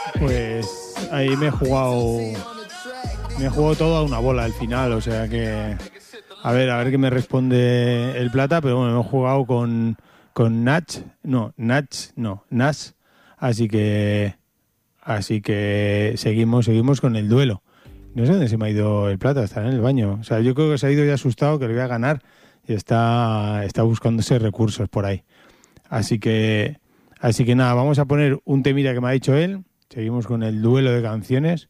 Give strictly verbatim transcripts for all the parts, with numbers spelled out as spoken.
Pues ahí me he jugado me he jugado todo a una bola al final, o sea que a ver, a ver qué me responde el Plata, pero bueno, me he jugado con con Nach, no, Nach, no, Nas, así que así que seguimos seguimos con el duelo. No sé dónde se me ha ido el Plata, estará en el baño. O sea, yo creo que se ha ido ya asustado que le voy a ganar y está está buscándose recursos por ahí. Así que así que nada, vamos a poner un temita que me ha dicho él. Seguimos con el duelo de canciones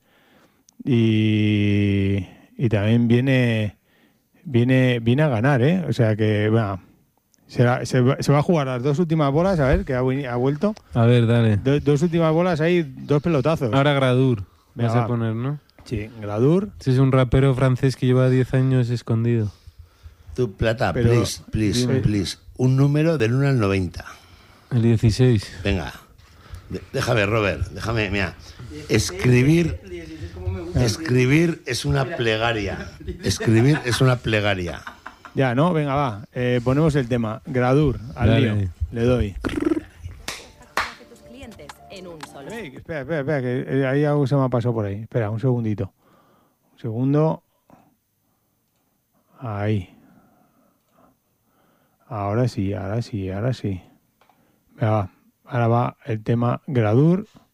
y, y también viene, viene, viene a ganar, ¿eh? O sea que, bueno, se, va- se, va- se va a jugar las dos últimas bolas, a ver, que ha, veni- ha vuelto. A ver, dale. Do- dos últimas bolas ahí, dos pelotazos. Ahora Gradur. Venga, Vas a va. poner, ¿no? Sí, Gradur. Este es un rapero francés que lleva diez años escondido. Tu Plata, Pero- please, please, Dime. please. Un número del uno al noventa. El dieciséis. Venga. De- Déjame, Robert, déjame, mira. Escribir, escribir es una plegaria. Escribir es una plegaria. Ya, ¿no? Venga, va. Eh, ponemos el tema. Gradur, al Dale. lío. Le doy. Satisface tus clientes en un solo. Ey, espera, espera, espera, que eh, ahí algo se me ha pasado por ahí. Espera, un segundito. Un segundo. Ahí. Ahora sí, ahora sí, ahora sí. Venga, va. Ahora va el tema Gradur.